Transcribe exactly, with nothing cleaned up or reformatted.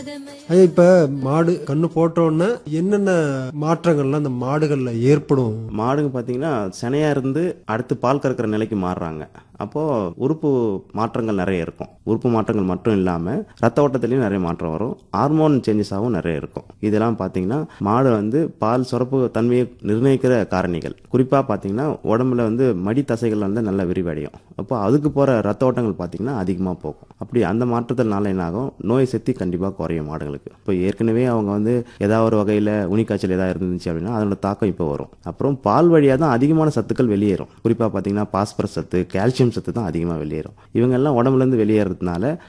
ஐயா, இப்ப மாடு கண்ணு போட்டோன்னே என்னென்ன மாற்றங்கள்லாம் அந்த மாடுகள்ல ஏற்படும்? மாடுங்க பார்த்தீங்கன்னா சினையா இருந்து அடுத்து பால் கறக்கிற நிலைக்கு மாறுறாங்க. அப்போ உறுப்பு மாற்றங்கள் நிறைய இருக்கும். உறுப்பு மாற்றங்கள் மட்டும் இல்லாம ரத்த ஓட்டத்திலையும் நிறைய மாற்றம் வரும். ஹார்மோன் சேஞ்சஸாகவும் நிறைய இருக்கும். இதெல்லாம் பார்த்தீங்கன்னா மாடு வந்து பால் சுரப்பு தன்மையை நிர்ணயிக்கிற காரணிகள். குறிப்பா பார்த்தீங்கன்னா உடம்புல வந்து மடி தசைகள் வந்து நல்லா விரிவடையும். அப்போ அதுக்கு போற ரத்த ஓட்டங்கள் பார்த்தீங்கன்னா அதிகமாக போகும். அப்படி அந்த மாற்றத்தினால என்ன ஆகும், நோய் சக்தி கண்டிப்பாக குறையும் மாடுகளுக்கு. இப்போ ஏற்கனவே அவங்க வந்து ஏதாவது ஒரு வகையில் உனிக்காய்ச்சல் ஏதாவது இருந்துச்சு அப்படின்னா அதோட தாக்கம் இப்போ வரும். அப்புறம் பால் வழியாக தான் அதிகமான சத்துக்கள் வெளியேறும். குறிப்பாக பார்த்தீங்கன்னா பாஸ்பரஸ் சத்து, கால்சியம் சத்து தான் அதிகமாக வெளியேறும். இவங்க எல்லாம் உடம்புல இருந்து வெளியேறதுனால